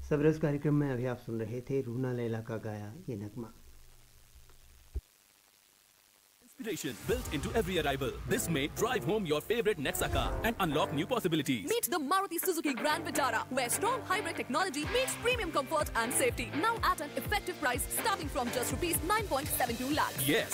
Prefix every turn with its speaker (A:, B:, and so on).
A: सबरस कार्यक्रम में अभी आप सुन रहे थे रूना लैला का गाया ये नगमा।
B: Inspiration built into every arrival. This May, drive home your favorite Nexa car and unlock new possibilities.
C: Meet the Maruti Suzuki Grand Vitara, where strong hybrid technology meets premium comfort and safety. Now at an effective price starting from just rupees 9.72 lakhs.
B: Yes,